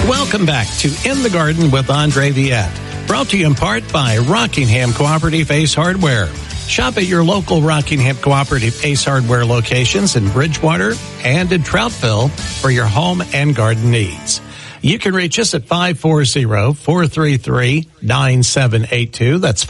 Welcome back to In the Garden with Andre Viette, brought to you in part by Rockingham Cooperative Ace Hardware. Shop at your local Rockingham Cooperative Ace Hardware locations in Bridgewater and in Troutville for your home and garden needs. You can reach us at 540-433-9782. That's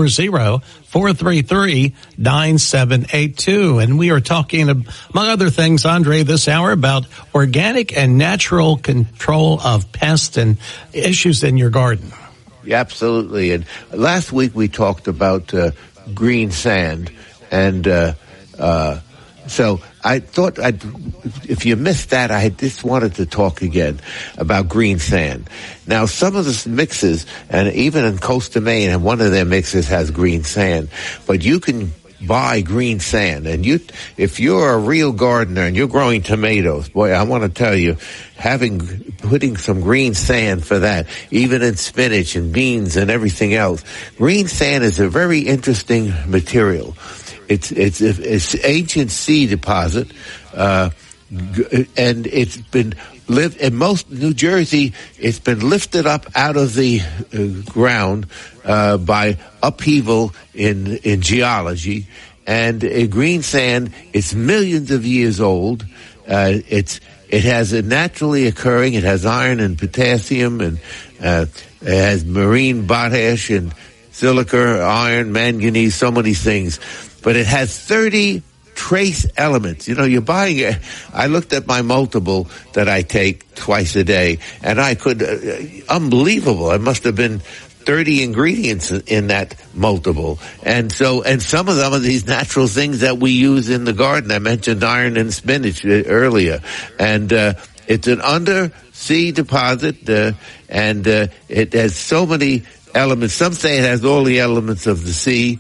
540-433-9782. And we are talking, among other things, Andre, this hour about organic and natural control of pests and issues in your garden. Yeah, absolutely. And last week we talked about green sand, and so I thought if you missed that, I just wanted to talk again about green sand. Now, some of the mixes, and even in Costa Maine, and one of their mixes has green sand, but you can buy green sand. And if you're a real gardener and you're growing tomatoes, boy, I want to tell you, putting some green sand for that, even in spinach and beans and everything else, green sand is a very interesting material. It's ancient sea deposit, and it's been lived in most New Jersey. It's been lifted up out of the ground by upheaval in geology, and green sand is millions of years old. It has a naturally occurring. It has iron and potassium, and it has marine potash and silica, iron, manganese, so many things. But it has 30 trace elements. You know, you're buying it. I looked at my multiple that I take twice a day, and I could, unbelievable. It must have been 30 ingredients in that multiple. And some of them are these natural things that we use in the garden. I mentioned iron and spinach earlier. And, it's an undersea deposit, and it has so many elements. Some say it has all the elements of the sea.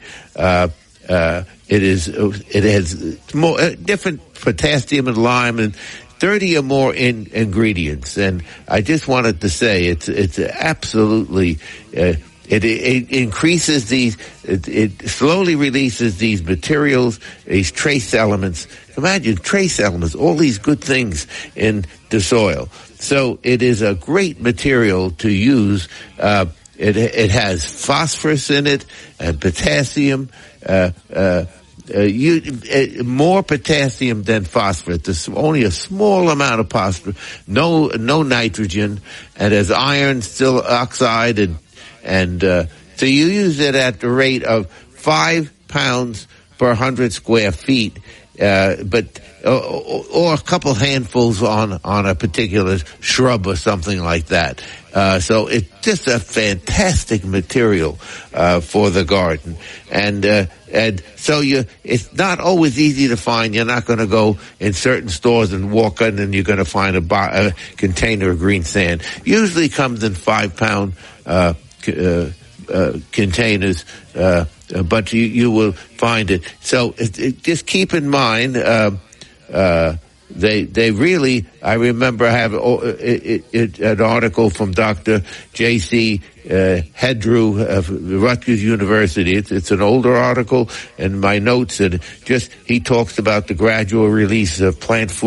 It has more different potassium and lime and 30 or more ingredients. And I just wanted to say it's absolutely it increases it slowly releases these materials, these trace elements. Imagine trace elements, all these good things in the soil. So it is a great material to use. It has phosphorus in it and potassium. More potassium than phosphorus. There's only a small amount of phosphorus, no nitrogen, and there's iron, still oxide, and so you use it at the rate of 5 pounds per 100 square feet, but or a couple handfuls on a particular shrub or something like that. So it's just a fantastic material for the garden, and so it's not always easy to find. You're not going to go in certain stores and walk in and you're going to find a container of green sand. Usually comes in 5 pound containers, but you will find it. So just keep in mind. They really, I remember an article from Dr. J.C. Hedrew of Rutgers University. It's an older article, and my notes, and he talks about the gradual release of plant food